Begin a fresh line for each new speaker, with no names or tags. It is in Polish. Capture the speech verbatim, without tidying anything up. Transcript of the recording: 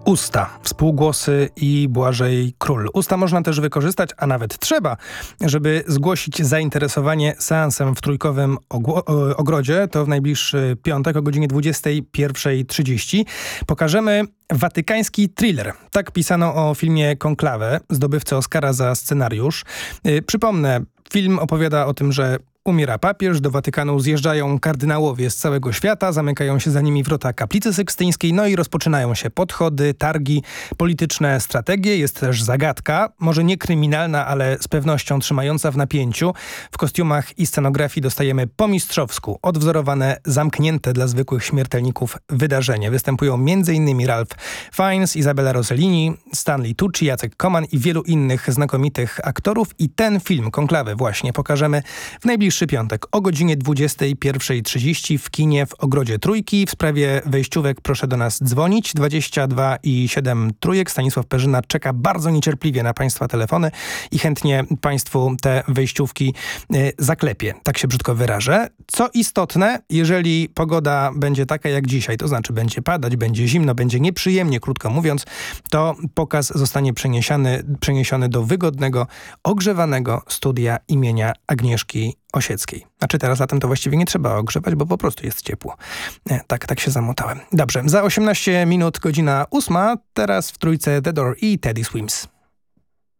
Usta, współgłosy i Błażej Król. Usta można też wykorzystać, a nawet trzeba, żeby zgłosić zainteresowanie seansem w Trójkowym Ogrodzie. To w najbliższy piątek o godzinie dwudziestej pierwszej trzydzieści. Pokażemy watykański thriller. Tak pisano o filmie Konklawę, zdobywcy Oscara za scenariusz. Yy, przypomnę, film opowiada o tym, że umiera papież, do Watykanu zjeżdżają kardynałowie z całego świata, zamykają się za nimi wrota kaplicy sykstyńskiej, no i rozpoczynają się podchody, targi, polityczne strategie. Jest też zagadka, może nie kryminalna, ale z pewnością trzymająca w napięciu. W kostiumach i scenografii dostajemy po mistrzowsku odwzorowane, zamknięte dla zwykłych śmiertelników wydarzenie. Występują m.in. Ralph Fiennes, Isabella Rossellini, Stanley Tucci, Jacek Koman i wielu innych znakomitych aktorów. I ten film, Konklawę, właśnie pokażemy w najbliższy piątek o godzinie dwudziestej pierwszej trzydzieści w kinie w Ogrodzie Trójki. W sprawie wejściówek proszę do nas dzwonić. dwadzieścia dwa i siedem trójek. Stanisław Perzyna czeka bardzo niecierpliwie na Państwa telefony i chętnie Państwu te wejściówki y, zaklepie. Tak się brzydko wyrażę. Co istotne, jeżeli pogoda będzie taka jak dzisiaj, to znaczy będzie padać, będzie zimno, będzie nieprzyjemnie, krótko mówiąc, to pokaz zostanie przeniesiony, przeniesiony do wygodnego, ogrzewanego studia imienia Agnieszki Osieckiej. Znaczy teraz latem to właściwie nie trzeba ogrzewać, bo po prostu jest ciepło. E, tak, tak się zamotałem. Dobrze, za osiemnaście minut godzina ósma, teraz w Trójce The Door i Teddy Swims.